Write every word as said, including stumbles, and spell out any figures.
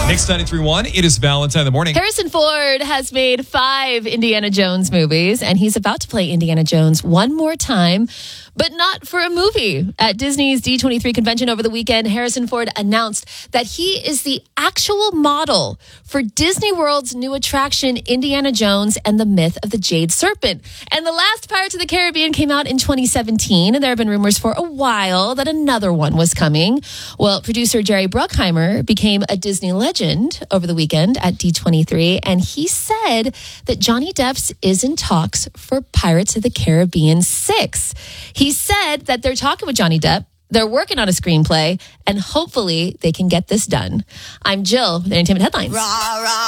Mix ninety-three point one, it is Valentine in the morning. Harrison Ford has made five Indiana Jones movies, and he's about to play Indiana Jones one more time, but not for a movie. At Disney's D twenty-three convention over the weekend, Harrison Ford announced that he is the actual model for Disney World's new attraction, Indiana Jones and the Myth of the Jade Serpent. And the last Pirates of the Caribbean came out in twenty seventeen, and there have been rumors for a while that another one was coming. Well, producer Jerry Bruckheimer became a Disney legend over the weekend at D twenty-three, and he said that Johnny Depp's is in talks for Pirates of the Caribbean six. He said that they're talking with Johnny Depp, they're working on a screenplay, and hopefully they can get this done. I'm Jill with Entertainment Headlines. Rah, rah.